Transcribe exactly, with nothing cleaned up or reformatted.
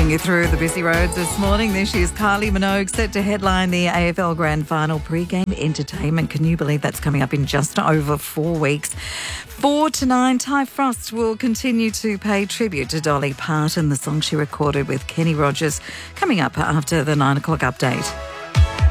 taking you through the busy roads this morning. This is Kylie Minogue, set to headline the A F L Grand Final pre-game entertainment. Can you believe that's coming up in just over four weeks? Four to nine, Ty Frost will continue to pay tribute to Dolly Parton, the song she recorded with Kenny Rogers, coming up after the nine o'clock update.